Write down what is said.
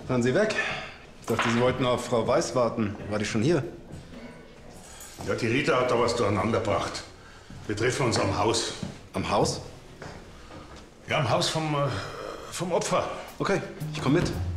Fahren Sie weg. Ich dachte, Sie wollten auf Frau Weiß warten. War die schon hier? Ja, die Rita hat da was durcheinander gebracht. Wir treffen uns am Haus. Am Haus? Ja, am Haus vom Opfer. Okay, ich komme mit.